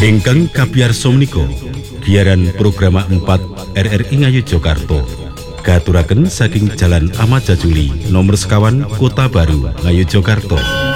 Ingkang kapiyarsa menika giaran program 4 RRI Ngayogyakarta katuraken saking Jalan Ahmad Jajuli nomor 51 Kota Baru Ngayogyakarta.